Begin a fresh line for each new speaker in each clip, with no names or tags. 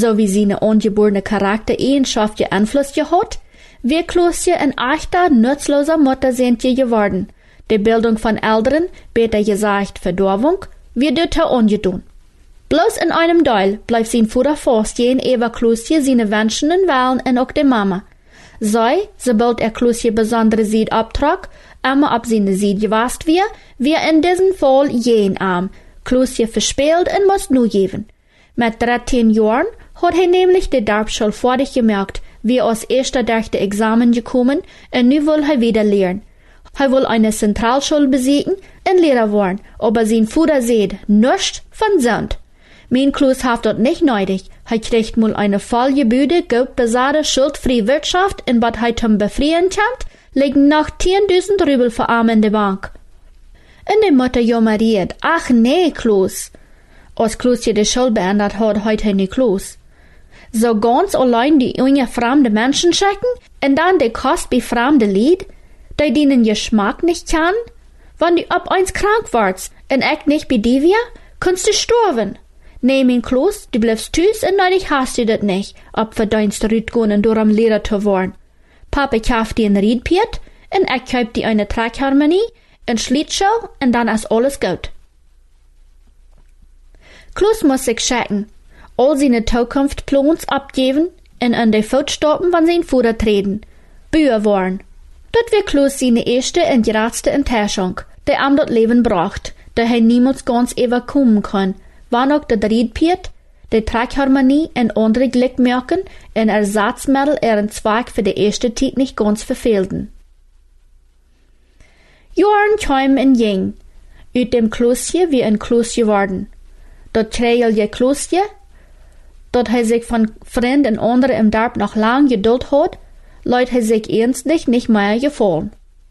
so wie seine ungeborene Charaktereigenschaft Einfluss gehad, wir Klusje ein echter, nutzloser Mutter sind geworden. Die Bildung von Älteren, besser gesagt Verdorvung, wird dort ungedun. Bloß in einem Teil bleibt sein Vater fast jen Eva Klusje seine Wünschen und Wahlen und auch die Mama. Sobald Klusje besondere Sied abtrag, immer ab seine Sied gewast wir in diesem Fall jen arm. Klusje verspielt und muss nu geben. Mit 13 Jahren hat er nämlich die Darbschule fertig gemerkt, wie aus erster durch die Examen gekommen und nu will er wieder lernen. Er will eine Zentralschule besiegen und Lehrer werden, aber sein Vater sieht nichts von Sand. Mein Klus hat dort nicht nötig. Er kriegt mal eine vollgebühde, gut besatte, schuldfreie Wirtschaft und was er zum Befrieren kommt, liegen noch 10.000 Rubel für Arm in der Bank. Und die Mutter jammeriert, ach nee, Klus. Als Klusje die Schule beendet hat, heute nicht Klus. So ganz allein die junge fremde Menschen schicken und dann die Kost bei fremde Lied, die denen Geschmack nicht kann? Wenn du ab eins krank warst und echt nicht bei dir wär, kannst du sterben. Nee, mein Klus, du bleibst tüß und neulich hast du das nicht, ob verdienst Rütgehen und durch am Lehrer zu werden. Papa kauft dir ein Riedpiet und ich kauf dir eine Trackharmonie, ein Schlittschuh und dann ist alles gut. Klus muss sich checken, all seine Zukunftsplans abgeben und an die Fußstapfen von sein Vater treten. Büher waren. Dort wird Klus seine erste und geradste Enttäuschung, die ihm das Leben braucht, da er niemals ganz überkommen kann, wann auch der Riedpiet, die Trackharmonie und andere Glückmerken und Ersatzmittel ihren Zweig für die erste Zeit nicht ganz verfehlten. Jahren kamen und ging, ut dem Klusje wie ein Klus geworden. Dat kreelige Klusje, dat hij sich von Freund und anderen im Dorf noch lang geduld hat, leut hij sich ernstlich nicht mehr gefallen.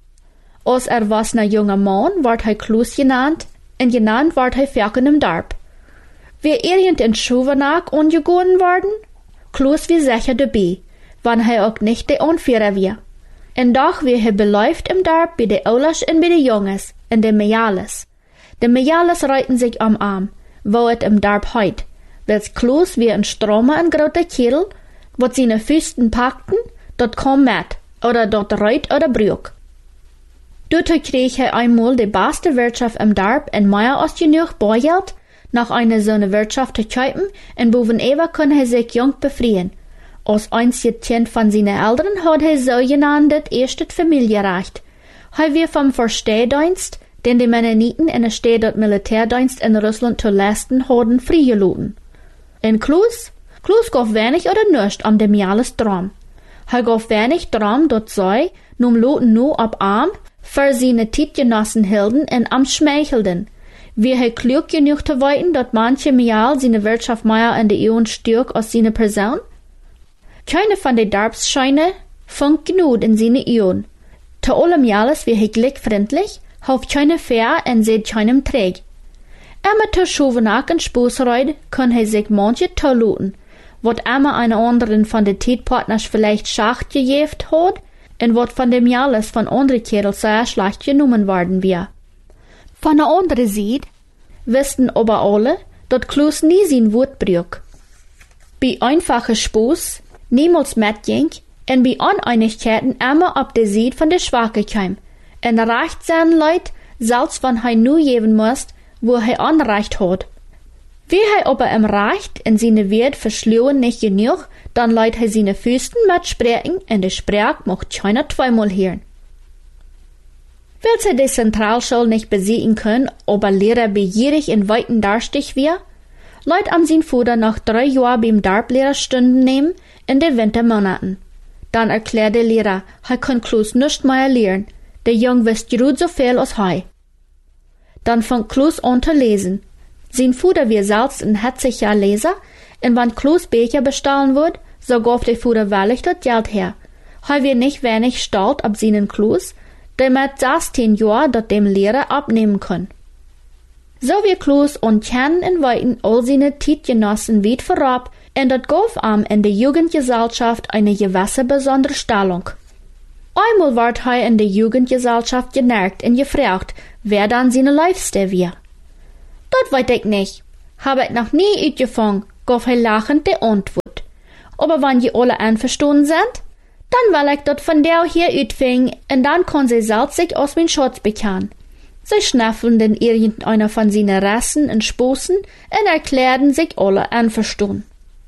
Als erwachsener junger Mann ward hij Klus genannt, und genannt ward hij Ferken im Dorf. Wie irgend in Schuvenach ungegangen worden, Klus wie sicher dabei, wann hij auch nicht der Anführer war. Und doch wie hij beläuft im Dorf bei de Oulers und bei de Junges, und de Mejales. De Mejales reiten sich am Arm, wo et im Dorf heut, weil's Klus wie ein Stromer ein groter Kerl, wat seine Füßen packten, dort kom mit, oder dort reit oder brück. Dort krieg er einmal die beste Wirtschaft im Dorf und mehr als genug Beugeld, nach einer so eine Wirtschaft zu kaufen, und boven Eva kann er sich jung befrieren. Als einziges Kind von seinen Eltern hat er so genannt das erste Familienrecht. Er wird vom Verstehdienst, den die Mennoniten in der Stadt dort Militärdienst in Russland zu leisten haben, freigelassen. Und Klus gab wenig oder nichts am dem Jahres drum. Er gab wenig drum, dort sei, num loten nu ab Arm, für seine Tietgenossen hielten und am schmeichelten. Wie er klug genug zu weiten, dort manche Mial seine Wirtschaft mehr in der Eon stärk als seine Person? Keine von den Darbsscheine funkt genug in seine Eon. Zu allem Jahres wie er glückfreundlich, hofft keine fair und seht keinem träg. Immer zu Schuvenach und Spußreut kann er sich manche toluten, wat immer eine anderen von den Tietpartners vielleicht schacht gejeft hat, und wat von dem Jahres von anderen Kerl sehr schlecht genommen worden wär. Von der anderen Seite wussten aber alle, dat Klus nie sein Wort brüch. Bei einfachen Spuß niemals mitging und bei Uneinigkeiten immer ab der Seite von der Schwache kam. Und reicht seinen Leut, selbst wenn er nur geben muss, wo er Anrecht hat. Wie er aber im Recht in seine Wert verschlühen nicht genug, dann leut er seine Füßen mitsprechen und der Sprach macht keiner zweimal hören. Will er die Zentralschule nicht besiegen können, aber Lehrer begierig in weiten Darstig wir, leut am sein Vater nach 3 Jahren beim Darblehrer-Stunden nehmen in den Wintermonaten. Dann erklärt der Lehrer, er kann Klus nicht mehr lernen. Der Jung wisst gut so viel als hei. Dann fängt Klus an zu lesen. Sein Vater wir selbst ein herziger Leser, und wenn Klus Becher bestahlen wird, so gab der Vater wahrlich das Geld her. Er wir nicht wenig stolz ab seinen Klus, der mit 16 Jahren dort dem Lehrer abnehmen kann. So wie Klus und kennen in Weiten all seine Tietgenossen weit vorab, und das gab ihm in der Jugendgesellschaft eine gewisse besondere Stellung. Einmal ward er in der Jugendgesellschaft genervt und gefragt, wer dann seine Liebste wär. Das weiß ich nicht. Hab ich noch nie uitgefangen, gab er lachend die Antwort. Aber wenn je alle einverstanden sind, dann will ich dort von der hier uitvingen und dann kann sie selbst sich aus mein Schatz bekennen. Sie schnaffeln dann irgendeiner von seinen Rassen und Sposen und erklärten sich alle einverstanden.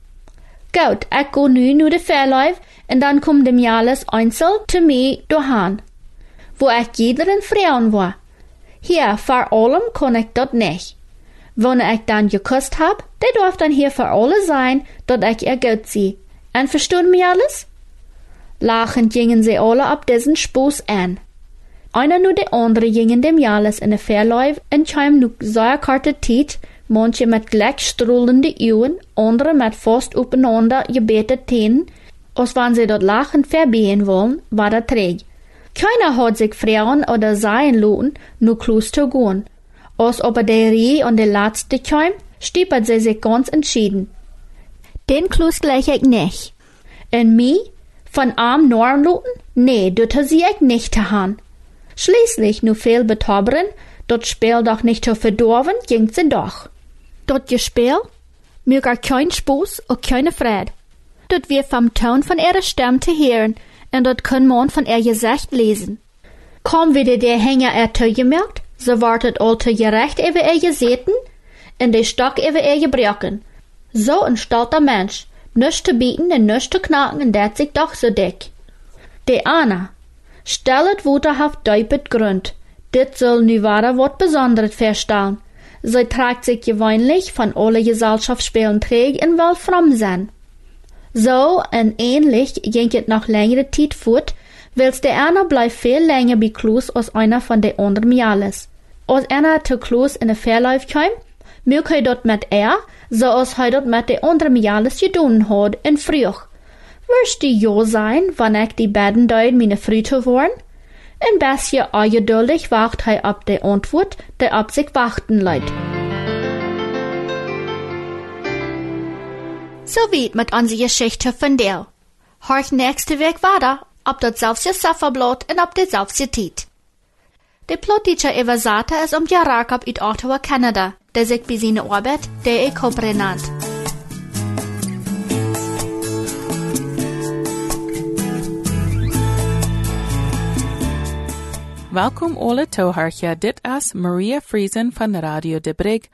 Gut, ich go nu de Verlauf und dann kommt dem Jahres einzeln zu mir daheim, wo ich jederin Frauen war. Hier, vor allem kann ich dort nicht. Wenn ich dann geküsst hab, der darf dann hier für alle sein, dass ich ihr gut sie. Einverstanden mir alles? Lachend gingen sie alle ab diesen Spoß an. Einer nur der andere gingen dem Jahres in der Verlauf und kam nu sehr karte Tijd, manche mit gleich strullende Augen, andere mit fast aufeinander gebetet Tänen, als wenn sie dort lachend verbehen wollen, war der träg. Keiner hat sich fragen oder sein lassen, nur Klus zu gehen. Als ob der Reh und der Letzte kam, stiepert sie sich ganz entschieden. Den Klus gleich ich nicht. Und mich? Von arm Nornluten? Nee, dort sie ich nicht zu han. Schließlich, nu viel betobberen, dort Spiel doch nicht zu verdorben, ging sie doch. Dort Gespiel, mir gar kein Spaß und keine Freude. Dort wir vom Ton von ihrer Stimme zu hören, und dort kann man von ihr Gesicht lesen. Kaum wieder der Hänger zugemerkt, so wartet alte gerecht über ihr Geseten, und der Stock über ihr gebrochen. So ein stolzer Mensch, nichts zu bieten und nichts zu knacken, und der sich doch so dick. Der Anna, stellet wuterhaft deupet Grund, dit soll nu wahre wat Besonderes feststellen. Sie trägt sich gewöhnlich von alle Gesellschaftsspielen träg und will fromm sein. So und ähnlich ging es noch längere Zeit fort, weil der eine bleibt viel länger bei Klus als einer von den anderen Jahres. Als einer zu Klus in der Verlauf kam, mög er dort mit so als er dort mit den anderen Jahres getan hat und früh. Wirst du ja sein, wann ich die beiden Deuten meine Früte waren? Ein bisschen ungeduldig wacht er ab der Antwort, der ab sich warten leid. So weit mit unserer Geschichte von der. Horch nächste Weg weiter, ob das selbst Sufferblatt und ob das selbst Tiet. Der Plotteacher Evasata ist Jarakab uit Ottawa, Kanada, der sich bei seiner Arbeit der Cobra nennt.
Welkom alle toehoortje, dit is Maria Friesen van Radio De Brig,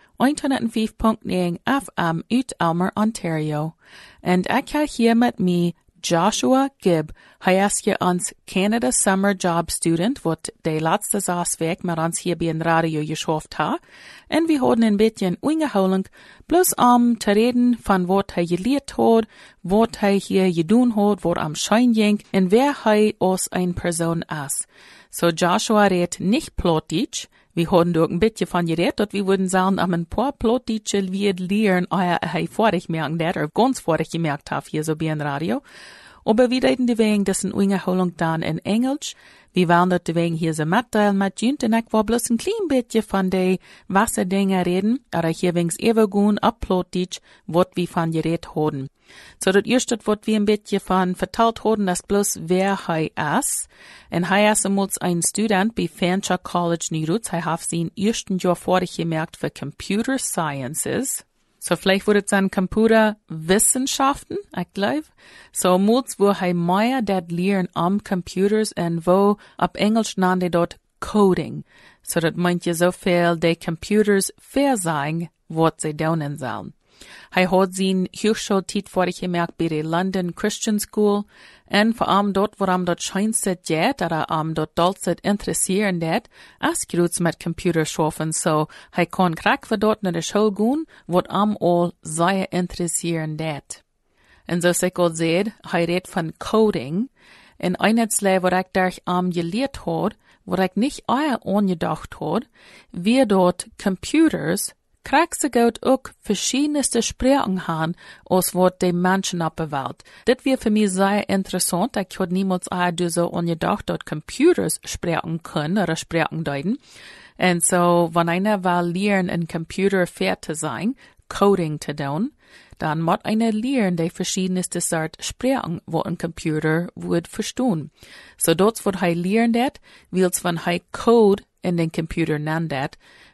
105.9 FM uit Elmer, Ontario. En ik ga hier met mij Joshua Gibb. Hij is hier ons Canada Summer Job Student, wat de laatste 6 weken met ons hier bij een radio geschaft heeft. En we hadden een beetje ingehouden, bloß te reden van wat hij geleerd had, wat hij hier gedaan had, wat am Schein ging, en wer hij als een persoon is. So Joshua redt nicht Plattdeutsch. Wir haben doch ein bisschen von geredet, dass wir würden sagen, am ein paar Plattdeutsche wird lernen, er vorig merken, oder ganz vorig gemerkt hat, hier so bei ein Radio. Aber wir reden deswegen, das in Ungeholung dann in Englisch. Wir wollen dort deswegen hier so mitteilen mit Jünt, und ich war bloß ein klein bisschen von den Wasserdingen reden, aber hier wenigstens ebengut ab Plattdeutsch, was wir von geredet haben. So, das erste, was wir ein bisschen von vertellt haben, das bloß wer er ist. Und er ist einmal ein Student bei Fanshawe College Nirutz. Er hat sein ersten Jahr vorig gemerkt für Computer Sciences. So, vielleicht wurde es dann Computerwissenschaften, ich glaube. So, muts, wo er mehr dat lernen am Computers und wo, ab Englisch nannte er dort Coding. So, das meint ja so viel, die Computers fair sein, was sie tun sollen. Er hat sein Hochschulzeit vorig gemerkt bei der London Christian School und vor allem dort, wo dort scheinste geht, oder dort dolzet interessieren det, als gerutz mit Computer schaffen, so er kann krack für dort nach der Schule gehen, wo all sehr interessieren det. Und so sich auch seht, er redet von Coding, in Einheitslehre, wo ich durch gelehrt hat, wo ich nicht angedacht hat, wie dort Computers krijg ze goed ook verschiedenste Sprachen haben, als wat die Menschen op de Welt. Dit weer für mich sehr interessant. Ich had niemals so angedacht, dass Computers sprechen können oder sprechen deuten. Und so, wenn einer will lernen, ein Computer fair zu sein, Coding zu tun, dann muss einer lernen, die verschiedenste Sort Sprachen, wo ein Computer wird verstehen. So, dort wird er lernen, weil wenn er Code in den Computer nennt,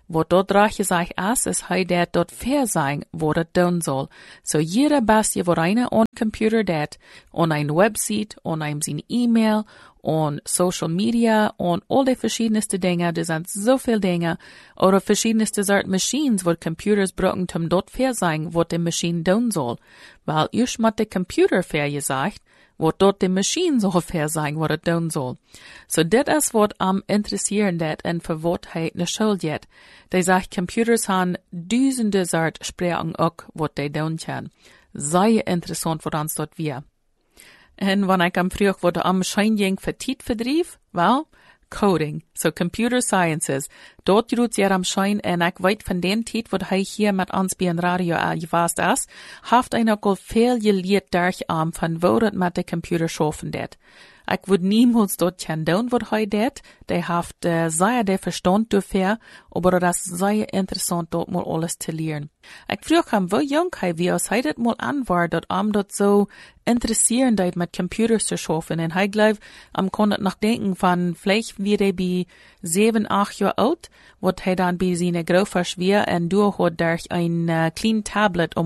wo dort drache sich ist der dort fair sein, wo das tun soll. So jeder Bastie, wo einer on Computer dat, on ein Website, on einem sein E-Mail, on Social Media, on all die verschiedenste Dinge, das sind so viel Dinge, oder verschiedenste Art Machines, wo Computers brauchen, zum dort fair sein, wo die Maschine tun soll. Weil ihr schmat der Computer fair gesagt, wo dort die Maschine so fair sein, was tun soll. So das ist, was am interessieren dat und für was ne Schuld jet. Die sagt, Computers han düsende Art Sprachen auch, was die tun kann. Sei interessant, was uns dort wir. Und wenn ich am Früh wurde am Scheinjeng vertiet verdrief, well, Coding, so Computer Sciences. Dort ruht ja am Schein en ich weit von den Tiet, wo hij hier mit uns bei ein Radio gewast ist, haft ein auch viel geliert durch von wo das mit der Computer schaffen det. Ich würd niemals dort kann tun, was hij det, der haft sehr der Verstand dafür, aber das sehr interessant dort mal alles zu lernen. Ich frug ham, wo jung hij wie aus hij das mal an war, dort dort so interessieren deit mit Computers zu schaffen, und hij glaub, konnte nachdenken von, vielleicht wie der bei 7, 8 Jahre alt, wat hij dann bei seine Großer schwer und durch hat durch ein klein Tablet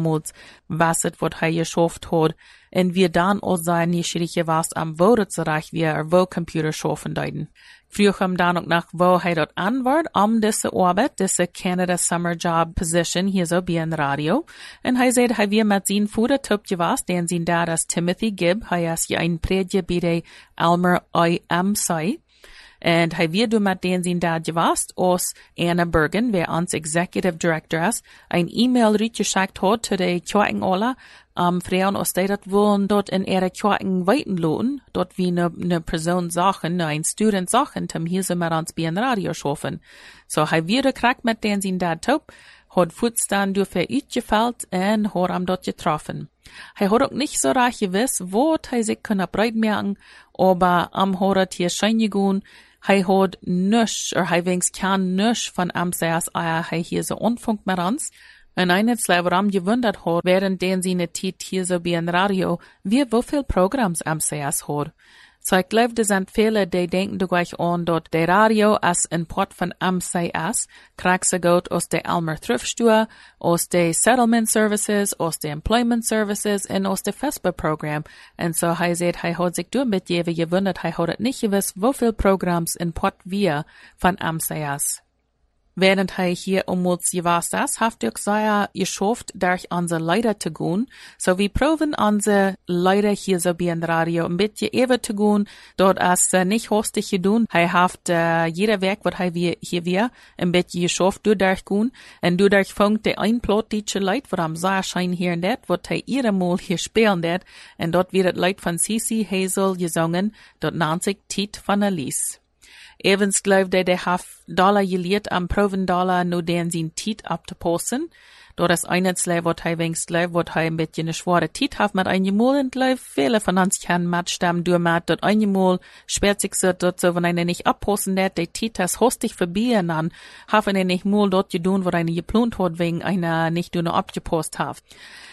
was wat hij geschafft hat, und wir dann auch sein Nischrige was am wo das reich wir wo Computer schaffen deuten. Früher kam dann auch nach, wo hij dort an war, diese Arbeit, diese Canada Summer Job Position hier so bei ein Radio. Und hij sagt, hij wir mit seinen Fuder top gewast, den sie da das Timothy Gibb, hij ist ja ein Predje bei der Almer IM sei. Und hij wir du mit den sie da gewast, aus Anna Bergen, wer uns Executive Director ist, ein E-Mail geschickt hat zu der Kirchen alle, Frauen aus der dat wollen dort in ihre Kirchen weiten lohnen, dort wie ne Person Sachen, ein Student Sachen, hier sind wir uns bei ein Radio schaffen. So, hij wir gekriegt mit den sie da top, hat Fuß dann durch gefällt und hat am dort getroffen. Hij hat auch nicht so reich gewiss, wo hij sich können breit merken, aber hat hier schein gegun, hij hat nisch, hij wenigstens kann nisch von seas hij hier so Unfunk mit uns. Und eines warum gewundert hat, während den sie ne Tit hier so bei ein Radio, wie viel Programms seas hat. So ich glaube, das sind viele, die denken du gleich an, dort der Radio als ein Port von MCS, kriegst du gut aus der Almer Thriftstore, aus der Settlement Services, aus der Employment Services und aus der FESPA-Programm. Und so hij sagt, hij hat sich damit gewundert, hij hat nicht gewiss, wie viel Programms in Port wir von MCS. Während hij hier uns gewast ist, haft ich sehr geschafft, durch unsere Leiter zu gehen. So wir proben unsere Leiter hier so bei ein Radio ein bisschen ever zu gehen. Dort ist nicht hostig gedun. Hij haft jeder Werk, was hij hier wir, ein bisschen geschafft, durchgehen. Und dadurch fängt der Einplot die Leute, was am sehr schein hier in det, was hij ihre Mal hier spielen det. Und dort wird Leute von C.C. Hazel gesungen, dort nannt sich Tiet von Alice. Evans glaubt, der $1 geliert am $1 nur den sin Tiet abzupassen. Dort ist eines was hij wenigstens glaubt, was hij ein bisschen eine schwere Tiet hat mit einem Mal und glaubt, viele von uns können Matchstammen durchmachen, dort ein Mal sperrt sich so, dort so, wenn einer nicht abpassen wird, der Tiet das hostig verbieren dann, haben er nicht mal dort gedun, wo einer geplant hat, wegen einer nicht nur abgepasst hat.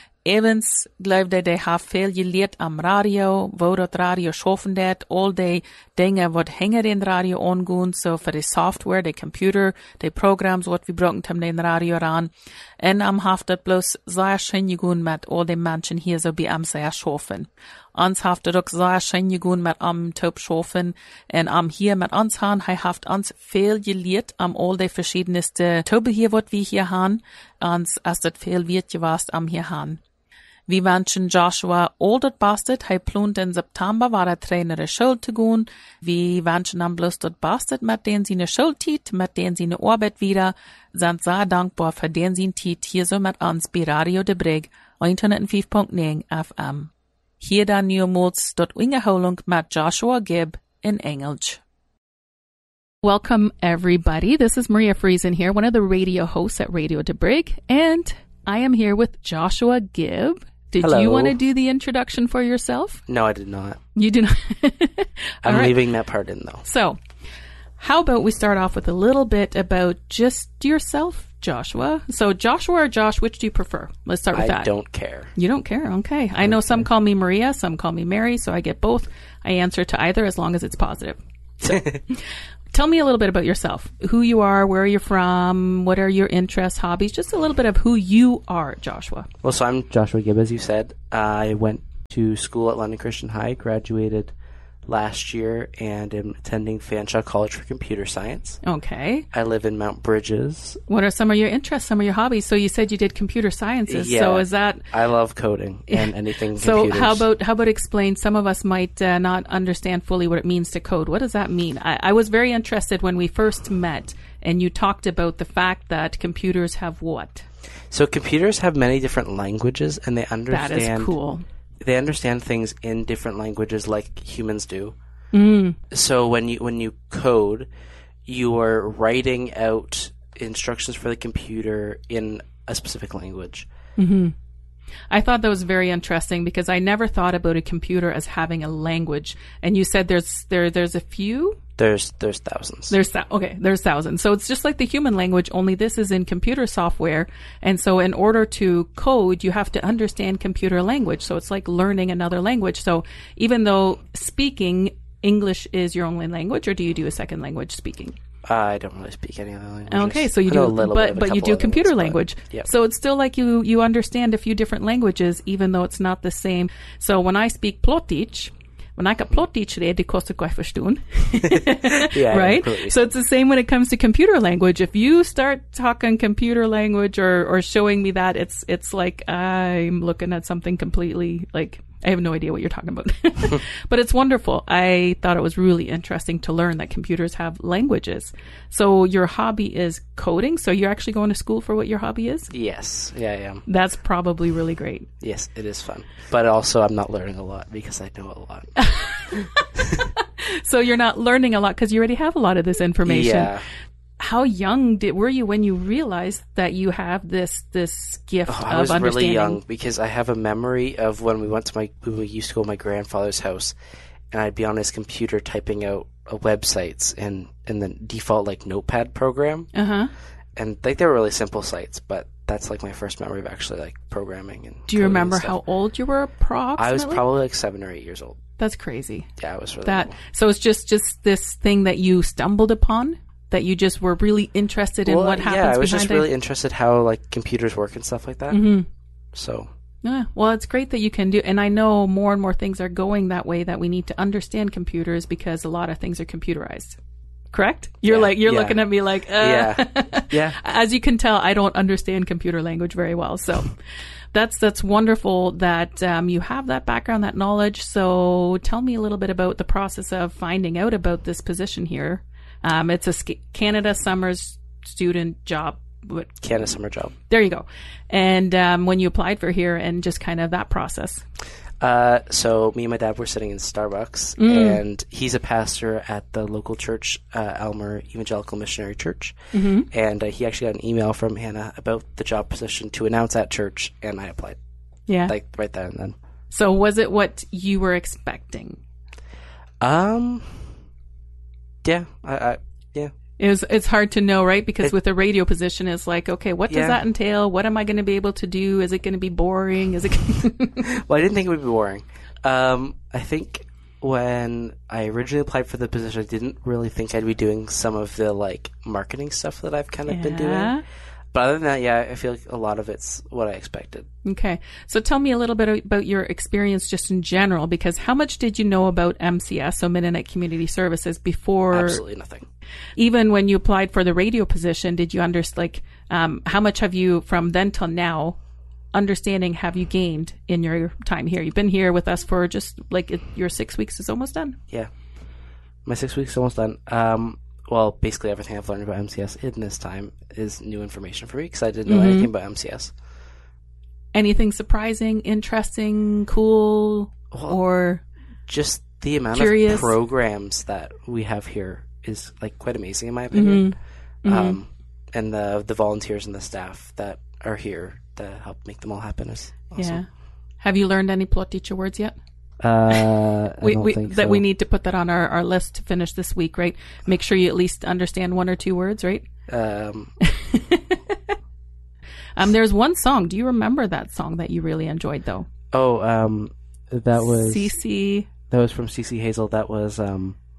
Evans glaubt, der hat viel gelehrt am Radio, wo das Radio schaffen det, all die Dinge, was hängen den Radio angehen, so für die Software, die Computer, die Programms, was wir brauchen, um den Radio ran. Und am haftet bloß sehr schön gegangen mit all den Menschen hier so bei sehr schaffen. Uns haftet auch sehr schön gegangen mit Top schaffen, und hier mit uns haben, haft uns viel gelehrt all die verschiedenste Tobe hier, was wir hier haben, uns ist das viel wird gewast hier haben. Wie wünschen Joshua Oldert Bastet, hij plant in September war Trainer Schuld zu gehen. Wie wünschen am bloß dort Bastet, mit denen sie ne Schuld tiet, mit denen sie ne Arbeit wieder, sind sehr dankbar für den sie tiet hier so mit uns bei Radio de Brig, 105.9 FM. Hier dann niemals dort Ingeholung mit Joshua Gibb in Englisch. Welcome everybody. This is Maria Friesen here, one of the radio hosts at Radio de Brig, and I am here with Joshua Gibb. Did
Hello.
You want to do the introduction for yourself?
No, I did not.
You do not?
I'm
right.
leaving that part in, though.
So, how about we start off with a little bit about just yourself, Joshua? So, Joshua or Josh, which do you prefer? Let's start with that.
I don't care.
You don't care? Okay. I know some call me Maria, some call me Mary, so I get both. I answer to either as long as it's positive. So, tell me a little bit about yourself. Who you are, where you're from, what are your interests, hobbies, just a little bit of who you are, Joshua.
Well, so I'm Joshua Gibb, as you said. I went to school at London Christian High, graduated last year, and am attending Fanshawe College for Computer Science.
Okay.
I live in Mount Bridges.
What are some of your interests, some of your hobbies? So you said you did computer sciences.
Yeah,
so is that...
I love coding and anything
So
computers.
how about explain, some of us might not understand fully what it means to code. What does that mean? I was very interested when we first met and you talked about the fact that computers have what?
So computers have many different languages, and they understand...
That is cool.
They understand things in different languages like humans do. So when you code, you are writing out instructions for the computer in a specific language.
I thought that was very interesting because I never thought about a computer as having a language. And you said there's a few?
There's thousands.
There's thousands. So it's just like the human language, only this is in computer software. And so in order to code, you have to understand computer language. So it's like learning another language. So even though speaking English is your only language, or do you do a second language speaking?
I don't really speak any other languages.
Okay, so you
I know
do,
a little bit of a
but you
couple
do
other
computer
ones, but-
language.
Yep.
So it's still like you understand a few different languages, even though it's not the same. So when I speak Plotich, when I kan Plotich rede, kostar jag förstån.
Yeah,
Right?
completely.
So it's the same when it comes to computer language. If you start talking computer language or showing me that, it's like I'm looking at something completely, like, I have no idea what you're talking about. But it's wonderful. I thought it was really interesting to learn that computers have languages. So your hobby is coding. So you're actually going to school for what your hobby is?
Yes, yeah, I am.
That's probably really great.
Yes, it is fun. But also, I'm not learning a lot because I know a lot.
So you're not learning a lot because you already have a lot of this information.
Yeah.
How young were you when you realized that you have this gift of
I was
understanding?
really young because I have a memory of when we used to go to my grandfather's house, and I'd be on his computer typing out websites in the default like Notepad program, and like they were really simple sites, but that's like my first memory of actually like programming and.
Do you
coding and
remember
stuff.
how old you were approximately?
I was probably like 7 or 8 years old.
That's crazy.
Yeah, I was really
That
little.
so it's just this thing that you stumbled upon, that you just were really interested in what happens
yeah, I was
behind
just really interested how like computers work and stuff like that. So
Yeah, well, it's great that you can do, and I know more and more things are going that way, that we need to understand computers because a lot of things are computerized. Correct? You're
Yeah.
looking at me like,
yeah.
As you can tell, I don't understand computer language very well. So that's wonderful that you have that background, that knowledge. So tell me a little bit about the process of finding out about this position here. It's a Canada Summers student job.
Canada summer job.
There you go. And when you applied for here and just kind of that process.
So me and my dad were sitting in Starbucks, and he's a pastor at the local church, Almer Evangelical Missionary Church. And he actually got an email from Hannah about the job position to announce at church, and I applied.
Yeah.
Like right there and then.
So was it what you were expecting?
Yeah, yeah.
It's hard to know, right? Because with a radio position, it's like, okay, what does
Yeah.
that entail? What am I going to be able to do? Is it going to be boring? Is it?
Well, I didn't think it would be boring. I think when I originally applied for the position, I didn't really think I'd be doing some of the like marketing stuff that I've kind of been doing. But other than that, yeah, I feel like a lot of it's what I expected.
Okay. So tell me a little bit about your experience just in general, because how much did you know about MCS, so Mennonite Community Services, before?
Absolutely nothing.
Even when you applied for the radio position, did you understand, how much have you, from then till now, understanding have you gained in your time here? You've been here with us for just like your 6 weeks is almost done.
Yeah. My 6 weeks is almost done. Well, basically everything I've learned about MCS in this time is new information for me because I didn't know anything about MCS.
Anything surprising, interesting, cool, or
just the amount
curious?
Of programs that we have here is like quite amazing in my opinion. And the volunteers and the staff that are here to help make them all happen is awesome.
Yeah. Have you learned any Plotich words yet?
I don't think so.
We need to put that on our list to finish this week, right? Make sure you at least understand 1 or 2 words, right? There's one song. Do you remember that song that you really enjoyed, though?
Oh, that was
CC.
That was from CC Hazel. That was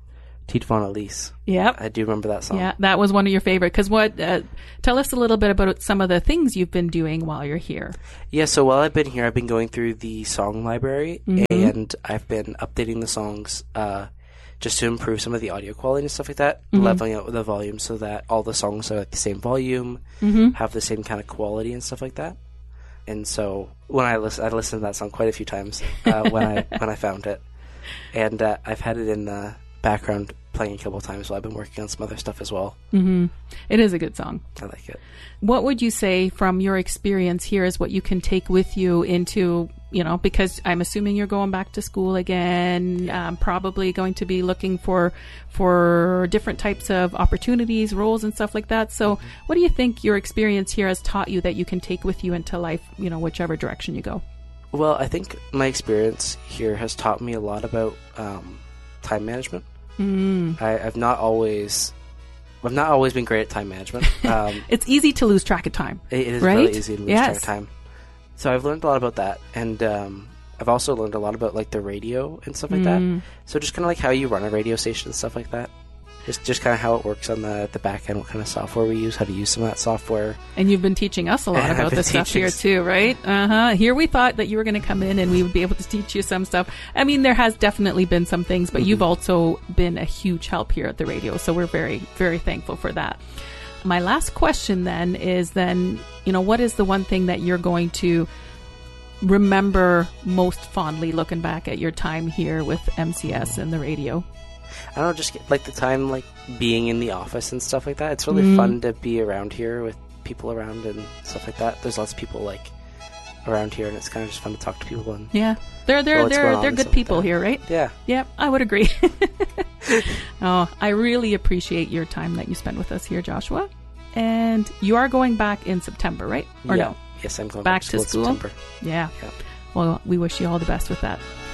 Tiet van Elise.
Yep.
I do remember that song.
Yeah, that was one of your favorite. Because tell us a little bit about some of the things you've been doing while you're here.
Yeah, so while I've been here, I've been going through the song library, and I've been updating the songs just to improve some of the audio quality and stuff like that, leveling out the volume so that all the songs are at the same volume, have the same kind of quality and stuff like that. And so when I listened to that song quite a few times when I found it, and I've had it in the background playing a couple of times while I've been working on some other stuff as well.
It is a good song.
I like it.
What would you say from your experience here is what you can take with you into, because I'm assuming you're going back to school again, probably going to be looking for different types of opportunities, roles and stuff like that. So what do you think your experience here has taught you that you can take with you into life, whichever direction you go?
Well, I think my experience here has taught me a lot about time management. I've not always been great at time management.
It's easy to lose track of time.
It is
right?
really easy to lose track of time. So I've learned a lot about that, and I've also learned a lot about like the radio and stuff like that. So just kind of like how you run a radio station and stuff like that. Just kind of how it works on the back end, what kind of software we use, how to use some of that software.
And you've been teaching us a lot about this stuff here too, right? Here we thought that you were going to come in and we would be able to teach you some stuff. I mean, there has definitely been some things, but you've also been a huge help here at the radio. So we're very, very thankful for that. My last question then is what is the one thing that you're going to remember most fondly looking back at your time here with MCS and the radio?
I don't know, just like the time like being in the office and stuff like that. It's really fun to be around here with people around and stuff like that. There's lots of people like around here, and it's kind of just fun to talk to people. And
they're good people like here, right?
Yeah,
I would agree. I really appreciate your time that you spent with us here, Joshua. And you are going back in September, right? Or no?
Yes, I'm going
back to school.
In September.
Yeah. Well, we wish you all the best with that.